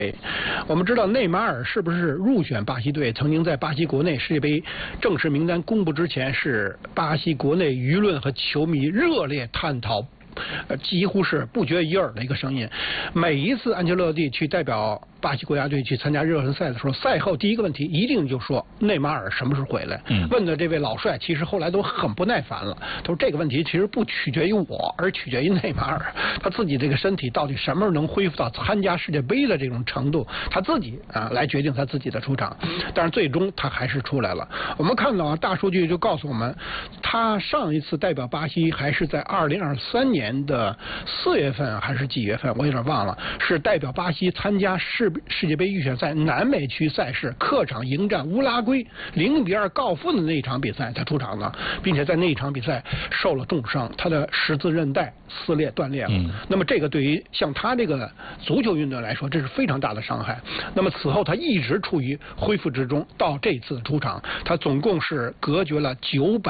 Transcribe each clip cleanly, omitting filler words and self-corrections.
我们知道内马尔是不是入选巴西队，曾经在巴西国内世界杯正式名单公布之前，是巴西国内舆论和球迷热烈探讨，几乎是不绝于耳的一个声音。每一次安切洛蒂去代表巴西国家队去参加热身赛的时候，赛后第一个问题一定就说内马尔什么时候回来。问的这位老帅其实后来都很不耐烦了，他说这个问题其实不取决于我，而取决于内马尔他自己这个身体到底什么时候能恢复到参加世界杯的这种程度，他自己来决定他自己的出场。但是最终他还是出来了。我们看到大数据就告诉我们，他上一次代表巴西还是在2023年的4月份还是几月份，我有点忘了，是代表巴西参加世界杯预选赛南美区赛事，客场迎战乌拉圭0-2告负的那一场比赛才出场的，并且在那一场比赛受了重伤，他的十字韧带撕裂断裂了。那么这个对于像他这个足球运动员来说，这是非常大的伤害。那么此后他一直处于恢复之中，到这次出场，他总共是隔绝了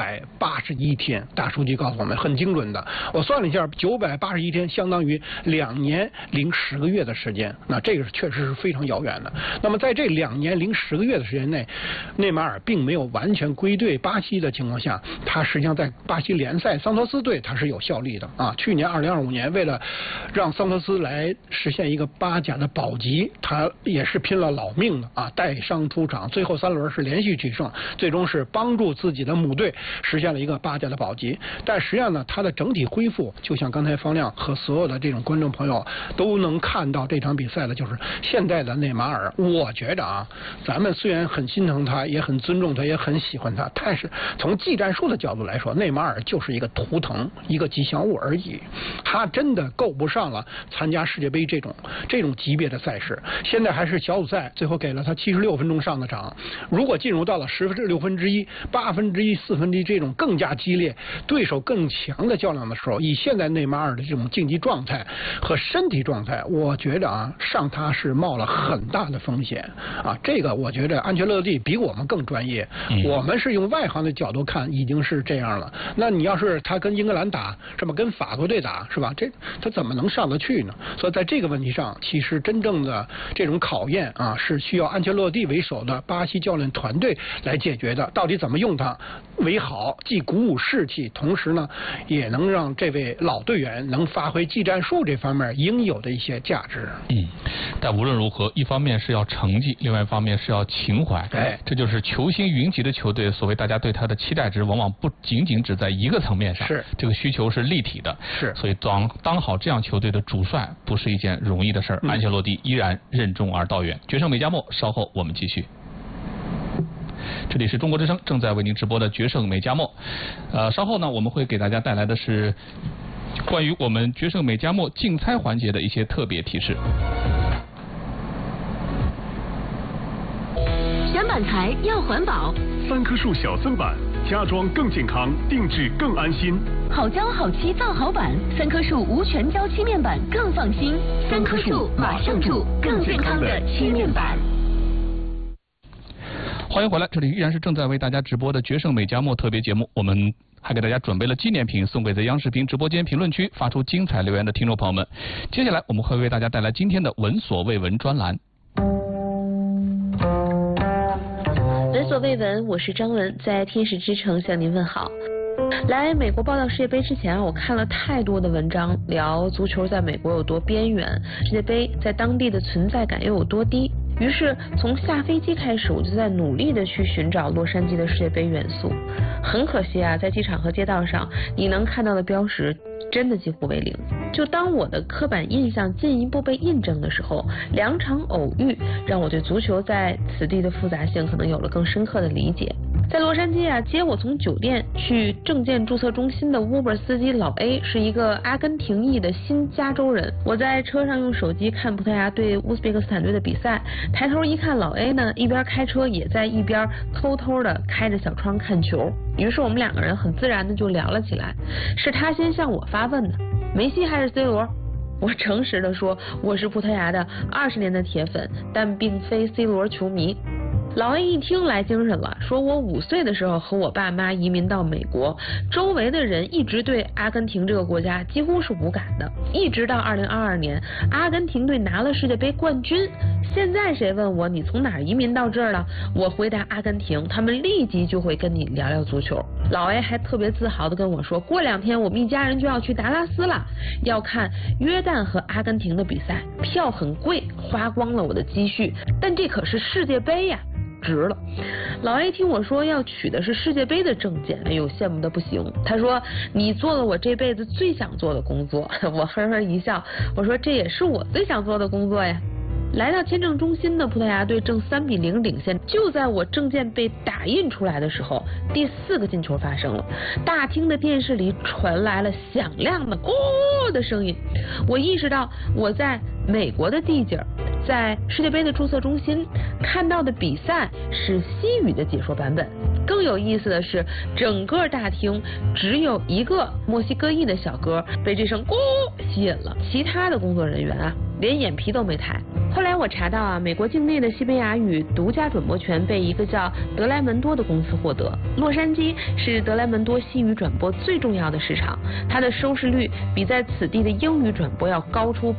981天。大数据告诉我们很精准的，我算了一下，981天相当于2年零10个月的时间。那这个确实是非常遥远的。那么在这2年零10个月的时间内，内马尔并没有完全归队巴西的情况下，他实际上在巴西联赛桑托斯队他是有效力的啊。去年2025年，为了让桑托斯来实现一个巴甲的保级，他也是拼了老命的啊，带伤出场，最后3轮是连续取胜，最终是帮助自己的母队实现了一个巴甲的保级。但实际上呢，他的整体恢复，就像刚才方亮和所有的这种观众朋友都能看到这场比赛的，就是现在的内马尔。我觉得啊，咱们虽然很心疼他，也很尊重他，也很喜欢他，但是从技战术的角度来说，内马尔就是一个图腾，一个吉祥物而已。他真的够不上了参加世界杯这种级别的赛事。现在还是小组赛，最后给了他76分钟上的场。如果进入到了6分之一、8分之一、4分之一这种更加激烈、对手更强的较量的时候，以现在内马尔的这种竞技状态和身体状态，我觉得啊，上他是冒了很大的风险啊。这个我觉得安切洛蒂比我们更专业。我们是用外行的角度看，已经是这样了。那你要是他跟英格兰打，是吧？跟法国队打，是吧？他怎么能上得去呢？所以在这个问题上，其实真正的这种考验啊，是需要安切洛蒂为首的巴西教练团队来解决的。到底怎么用他为好，既鼓舞士气，同时呢，也能让这位老队员能发挥技战术这方面应有的一些价值。 但无论如何，一方面是要成绩，另外一方面是要情怀。这就是球星云集的球队，所谓大家对他的期待值，往往不仅仅只在一个层面上， 是这个需求是立体的。 是， 所以当好这样球队的主帅不是一件容易的事儿。安切洛蒂依然任重而道远。决胜美加墨，稍后我们继续。这里是中国之声正在为您直播的决胜美加墨。稍后呢，我们会给大家带来的是关于我们决胜美加墨竞猜环节的一些特别提示。 选板材要环保 ，3棵树小森板，家装更健康，定制更安心。 好胶好漆造好板，3棵树无全胶漆面板更放心。3棵树马上住更健康的漆面板。 欢迎回来，这里依然是正在为大家直播的决胜美加墨特别节目，我们还给大家准备了纪念品送给在央视频直播间评论区发出精彩留言的听众朋友们。接下来我们会为大家带来今天的闻所未闻专栏。 闻所未闻，我是张文，在天使之城向您问好。来美国报道世界杯之前，我看了太多的文章，聊足球在美国有多边缘，世界杯在当地的存在感又有多低。于是从下飞机开始，我就在努力的去寻找洛杉矶的世界杯元素。很可惜啊，在机场和街道上，你能看到的标识真的几乎为零。就当我的刻板印象进一步被印证的时候，2场偶遇让我对足球在此地的复杂性可能有了更深刻的理解。在洛杉矶啊，接我从酒店去证件注册中心的 Uber 司机老 A 是一个阿根廷裔的新加州人。我在车上用手机看葡萄牙对乌兹别克斯坦队的比赛，抬头一看，老 A 呢一边开车也在一边偷偷的开着小窗看球。于是我们2个人很自然的就聊了起来。是他先向我发问的，梅西还是 C 罗？我诚实的说，我是葡萄牙的20年的铁粉，但并非 C 罗球迷。 老 A 一听来精神了，说我5岁的时候和我爸妈移民到美国，周围的人一直对阿根廷这个国家几乎是无感的，一直到2022年，阿根廷队拿了世界杯冠军。现在谁问我你从哪儿移民到这儿了，我回答阿根廷，他们立即就会跟你聊聊足球。老 A 还特别自豪地跟我说，过2天我们一家人就要去达拉斯了，要看约旦和阿根廷的比赛，票很贵，花光了我的积蓄，但这可是世界杯呀，值了。老 A 听我说要取的是世界杯的证件，哎呦，羡慕的不行。他说你做了我这辈子最想做的工作。我呵呵一笑，我说这也是我最想做的工作呀。来到签证中心的葡萄牙队正3-0领先，就在我证件被打印出来的时候，第4个进球发生了。大厅的电视里传来了响亮的哦的声音，我意识到我在美国的地界，在世界杯的注册中心看到的比赛是西语的解说版本。更有意思的是，整个大厅只有一个墨西哥裔的小哥被这声咕吸引了，其他的工作人员啊连眼皮都没抬。后来我查到啊，美国境内的西班牙语独家转播权被一个叫德莱门多的公司获得。洛杉矶是德莱门多西语转播最重要的市场，它的收视率比在此地的英语转播要高出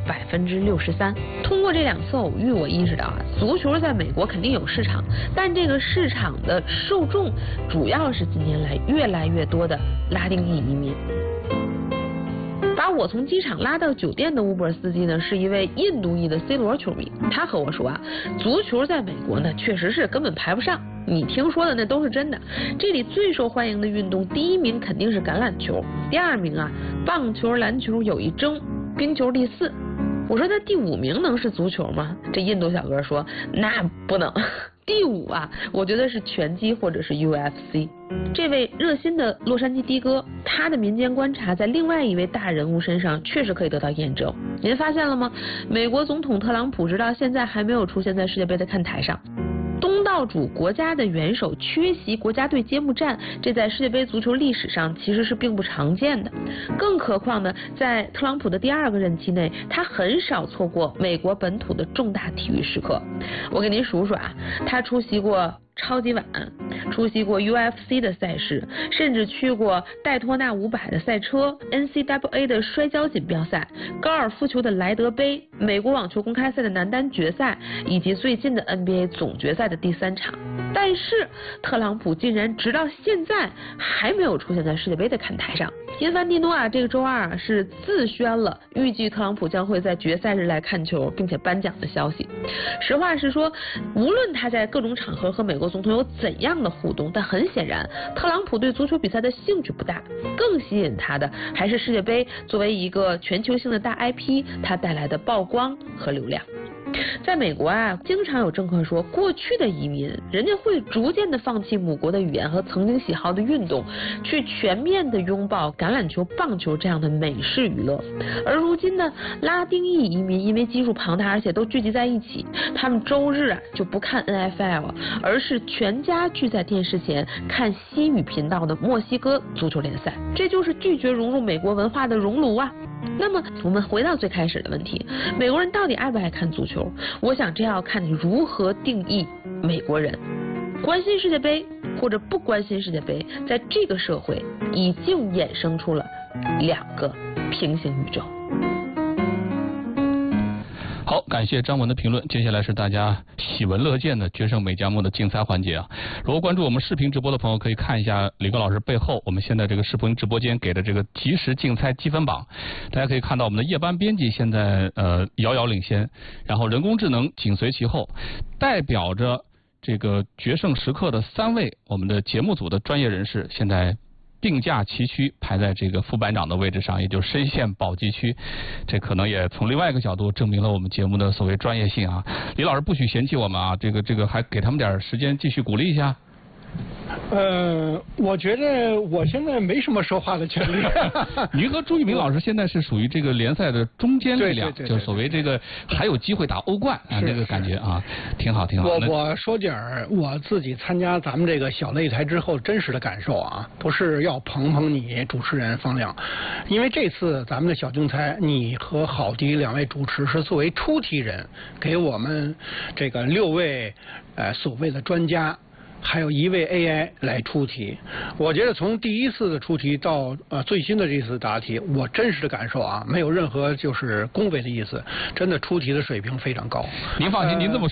63%。通过这2次偶遇，我意识到啊，足球在美国肯定有市场，但这个市场的受众主要是近年来越来越多的拉丁裔移民。把我从机场拉到酒店的 Uber 司机呢，是一位印度裔的 C 罗球迷。他和我说啊，足球在美国呢确实是根本排不上，你听说的那都是真的。这里最受欢迎的运动，第1名肯定是橄榄球，第2名啊棒球、篮球有一争，冰球第4。我说那第5名能是足球吗？这印度小哥说那不能。第5啊，我觉得是拳击或者是 UFC。这位热心的洛杉矶的哥，他的民间观察在另外一位大人物身上确实可以得到验证。您发现了吗？美国总统特朗普直到现在还没有出现在世界杯的看台上。东道主国家的元首缺席国家队揭幕战，这在世界杯足球历史上其实是并不常见的。更何况呢，在特朗普的第2个任期内，他很少错过美国本土的重大体育时刻。我给您数数啊，他出席过超级碗，出席过 UFC 的赛事，甚至去过戴托纳500的赛车、NCAA 的摔跤锦标赛、高尔夫球的莱德杯、美国网球公开赛的男单决赛，以及最近的 NBA 总决赛的第3场。但是特朗普竟然直到现在还没有出现在世界杯的看台上。因凡蒂诺啊，这个周2啊是自宣了预计特朗普将会在决赛日来看球并且颁奖的消息。实话实说，无论他在各种场合和美国总统有怎样的互动，但很显然特朗普对足球比赛的兴趣不大，更吸引他的还是世界杯作为一个全球性的大 IP 它带来的曝光和流量。在美国啊，经常有政客说，过去的移民人家会逐渐的放弃母国的语言和曾经喜好的运动，去全面的拥抱橄榄球、棒球这样的美式娱乐。而如今呢，拉丁裔移民因为基数庞大，而且都聚集在一起，他们周日啊就不看 NFL， 而是全家聚在电视前看西语频道的墨西哥足球联赛，这就是拒绝融入美国文化的熔炉啊。那么我们回到最开始的问题，美国人到底爱不爱看足球？我想这要看你如何定义美国人。关心世界杯或者不关心世界杯，在这个社会已经衍生出了2个平行宇宙。 好，感谢张文的评论。接下来是大家喜闻乐见的决胜美加墨的竞猜环节啊！如果关注我们视频直播的朋友，可以看一下李高老师背后我们现在这个视频直播间给的这个即时竞猜积分榜。大家可以看到我们的夜班编辑现在遥遥领先，然后人工智能紧随其后，代表着这个决胜时刻的3位我们的节目组的专业人士现在并驾齐驱，排在这个副班长的位置上，也就是深陷保级区。这可能也从另外一个角度证明了我们节目的所谓专业性啊。李老师不许嫌弃我们啊，这个还给他们点时间继续鼓励一下。 我觉得我现在没什么说话的权利。 您和朱一鸣老师现在是属于这个联赛的中坚力量，就所谓这个还有机会打欧冠啊，那个感觉啊，挺好挺好。 我说点我自己参加咱们这个小擂台之后真实的感受啊，不是要捧捧你主持人方亮，因为这次咱们的小竞猜，你和郝迪两位主持是作为出题人，给我们这个6位所谓的专家。还有1位 AI 来出题，我觉得从第一次的出题到最新的这次答题，我真实的感受啊，没有任何就是恭维的意思，真的出题的水平非常高。 您放心，您这么说。